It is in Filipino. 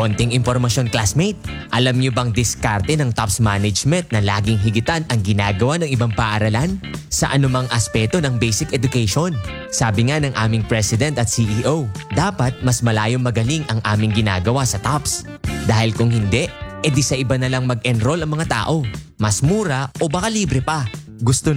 Konting impormasyon classmate, alam niyo bang diskarte ng TOPS management na laging higitan ang ginagawa ng ibang paaralan sa anumang aspeto ng basic education? Sabi nga ng aming president at CEO, dapat mas malayong magaling ang aming ginagawa sa TOPS. Dahil kung hindi, edi sa iba na lang mag-enroll ang mga tao. Mas mura o baka libre pa. Gusto